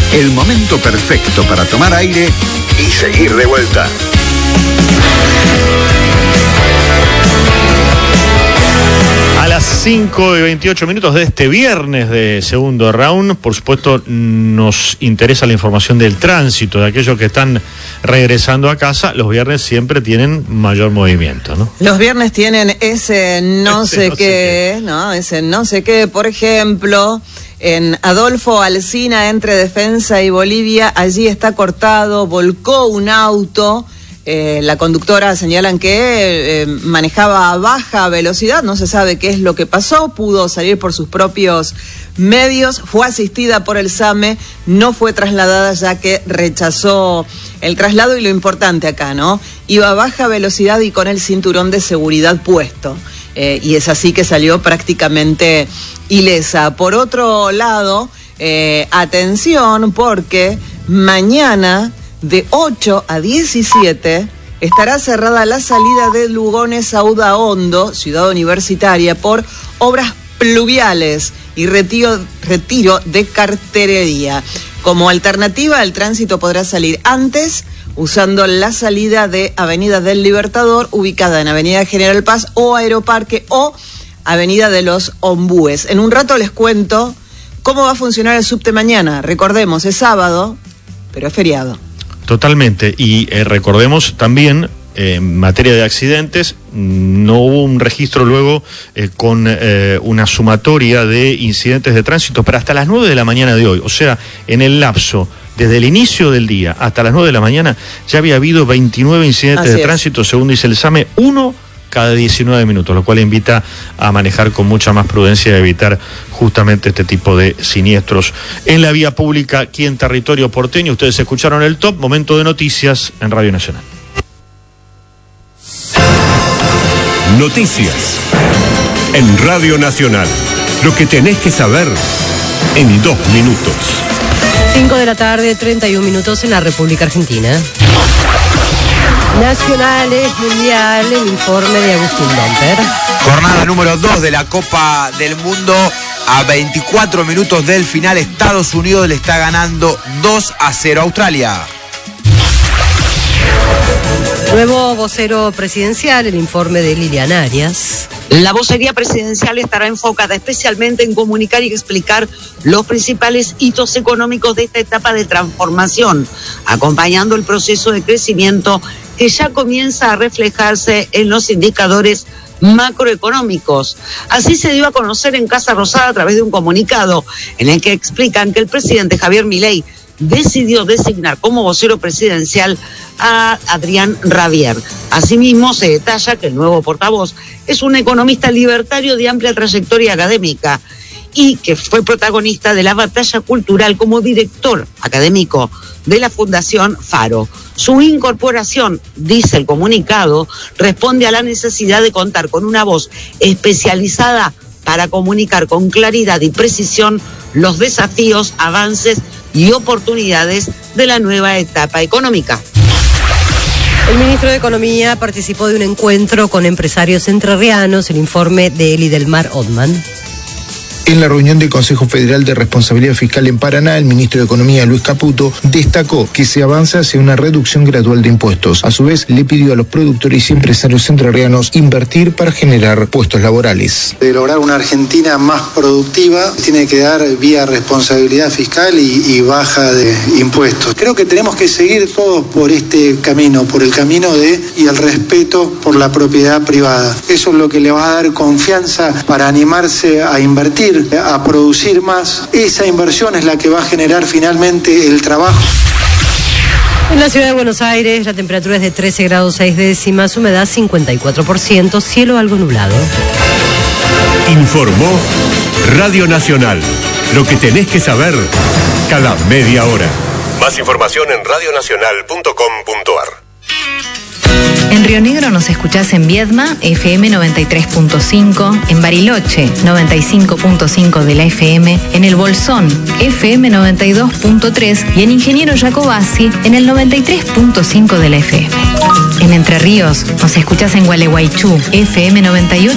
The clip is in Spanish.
El momento perfecto para tomar aire y seguir de vuelta. A las 5:28 de este viernes de segundo round, por supuesto, nos interesa la información del tránsito, de aquellos que están regresando a casa. Los viernes siempre tienen mayor movimiento, ¿no? Los viernes tienen ese no sé qué, ¿no? Ese no sé qué, por ejemplo, en Adolfo Alsina, entre Defensa y Bolivia, allí está cortado, volcó un auto. La conductora señalan que manejaba a baja velocidad, no se sabe qué es lo que pasó, pudo salir por sus propios medios, fue asistida por el SAME, no fue trasladada ya que rechazó el traslado, y lo importante acá, ¿no? Iba a baja velocidad y con el cinturón de seguridad puesto, y es así que salió prácticamente ilesa. Por otro lado, atención, porque mañana de 8 a 17 estará cerrada la salida de Lugones a Udaondo, ciudad universitaria, por obras pluviales y retiro de carterería. Como alternativa, el tránsito podrá salir antes usando la salida de Avenida del Libertador, ubicada en Avenida General Paz o Aeroparque o Avenida de los Ombúes. En un rato les cuento cómo va a funcionar el subte mañana. Recordemos, es sábado, pero es feriado. Totalmente, y recordemos también, en materia de accidentes, no hubo un registro luego con una sumatoria de incidentes de tránsito, pero hasta las 9 de la mañana de hoy, o sea, en el lapso, desde el inicio del día hasta las 9 de la mañana, ya había habido 29 incidentes de tránsito, según dice el SAME, uno cada 19 minutos, lo cual invita a manejar con mucha más prudencia y a evitar justamente este tipo de siniestros en la vía pública aquí en territorio porteño. Ustedes escucharon el top, momento de noticias en Radio Nacional. Noticias en Radio Nacional. Lo que tenés que saber en 2 minutos. 5 de la tarde, 31 minutos en la República Argentina. Nacionales, Mundial, el informe de Agustín Domper. Jornada número 2 de la Copa del Mundo. A 24 minutos del final, Estados Unidos le está ganando 2-0 a Australia. Nuevo vocero presidencial, el informe de Lilian Arias. La vocería presidencial estará enfocada especialmente en comunicar y explicar los principales hitos económicos de esta etapa de transformación, acompañando el proceso de crecimiento que ya comienza a reflejarse en los indicadores macroeconómicos. Así se dio a conocer en Casa Rosada a través de un comunicado en el que explican que el presidente Javier Milei decidió designar como vocero presidencial a Adrián Rabier. Asimismo, se detalla que el nuevo portavoz es un economista libertario de amplia trayectoria académica y que fue protagonista de la batalla cultural como director académico de la Fundación Faro. Su incorporación, dice el comunicado, responde a la necesidad de contar con una voz especializada para comunicar con claridad y precisión los desafíos, avances y oportunidades de la nueva etapa económica. El ministro de Economía participó de un encuentro con empresarios entrerrianos, el informe de Eli del Mar Ottman. En la reunión del Consejo Federal de Responsabilidad Fiscal en Paraná, el ministro de Economía, Luis Caputo, destacó que se avanza hacia una reducción gradual de impuestos. A su vez, le pidió a los productores y empresarios entrerrianos invertir para generar puestos laborales. De lograr una Argentina más productiva, tiene que dar vía responsabilidad fiscal y baja de impuestos. Creo que tenemos que seguir todos por este camino, por el camino y el respeto por la propiedad privada. Eso es lo que le va a dar confianza para animarse a invertir, a producir más. Esa inversión es la que va a generar finalmente el trabajo. En la ciudad de Buenos Aires, la temperatura es de 13 grados 6 décimas, humedad 54%, cielo algo nublado. Informó Radio Nacional. Lo que tenés que saber cada media hora. Más información en radionacional.com.ar. En Río Negro nos escuchás en Viedma, FM 93.5, en Bariloche, 95.5 de la FM, en El Bolsón, FM 92.3 y en Ingeniero Jacobasi, en el 93.5 de la FM. En Entre Ríos nos escuchás en Gualeguaychú, FM 98.1